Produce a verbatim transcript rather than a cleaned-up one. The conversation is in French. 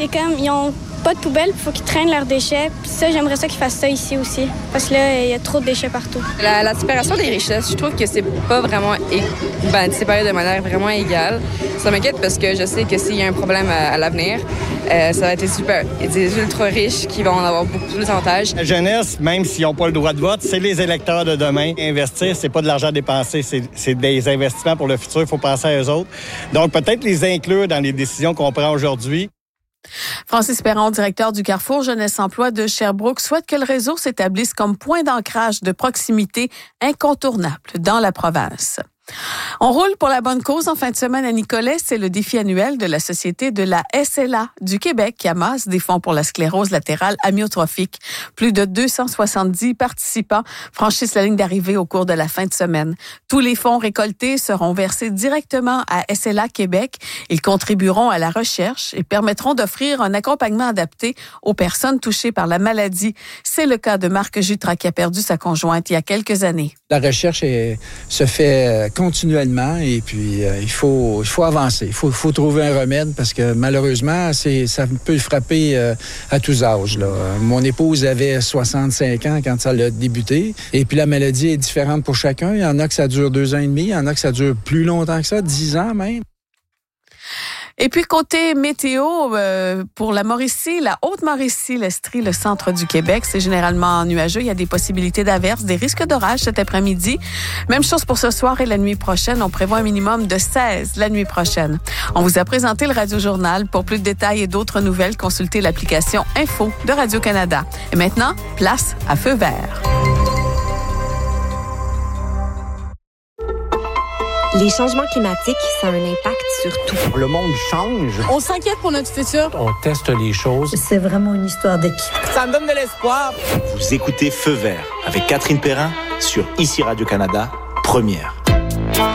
c'est comme, ils ont pas de poubelle, il faut qu'ils traînent leurs déchets. Puis ça, j'aimerais ça qu'ils fassent ça ici aussi. Parce que là, il y a trop de déchets partout. La, la séparation des richesses, je trouve que c'est pas vraiment é- ben, séparé de manière vraiment égale. Ça m'inquiète parce que je sais que s'il y a un problème à, à l'avenir, euh, ça va être des super, des ultra riches qui vont en avoir beaucoup plus d'avantages. La jeunesse, même s'ils n'ont pas le droit de vote, c'est les électeurs de demain. Investir, c'est pas de l'argent dépensé, c'est, c'est des investissements pour le futur. Il faut penser à eux autres. Donc, peut-être les inclure dans les décisions qu'on prend aujourd'hui. Francis Perron, directeur du Carrefour Jeunesse Emploi de Sherbrooke, souhaite que le réseau s'établisse comme point d'ancrage de proximité incontournable dans la province. On roule pour la bonne cause en fin de semaine à Nicolet. C'est le défi annuel de la Société de la S L A du Québec qui amasse des fonds pour la sclérose latérale amyotrophique. Plus de deux cent soixante-dix participants franchissent la ligne d'arrivée au cours de la fin de semaine. Tous les fonds récoltés seront versés directement à S L A Québec. Ils contribueront à la recherche et permettront d'offrir un accompagnement adapté aux personnes touchées par la maladie. C'est le cas de Marc Jutras qui a perdu sa conjointe il y a quelques années. La recherche est, se fait continuellement et puis euh, il faut il faut avancer, il faut, faut trouver un remède parce que malheureusement c'est ça peut frapper euh, à tous âges là. Mon épouse avait soixante-cinq ans quand ça a débuté et puis la maladie est différente pour chacun. Il y en a que ça dure deux ans et demi, il y en a que ça dure plus longtemps que ça, dix ans même. Et puis, côté météo, euh, pour la Mauricie, la Haute-Mauricie, l'Estrie, le centre du Québec, c'est généralement nuageux. Il y a des possibilités d'averses, des risques d'orage cet après-midi. Même chose pour ce soir et la nuit prochaine. On prévoit un minimum de seize la nuit prochaine. On vous a présenté le Radio-Journal. Pour plus de détails et d'autres nouvelles, consultez l'application Info de Radio-Canada. Et maintenant, place à Feu vert. Les changements climatiques, ça a un impact sur tout. Le monde change. On s'inquiète pour notre futur. On teste les choses. C'est vraiment une histoire d'équipe. Ça me donne de l'espoir. Vous écoutez Feu vert avec Catherine Perrin sur Ici Radio-Canada, première.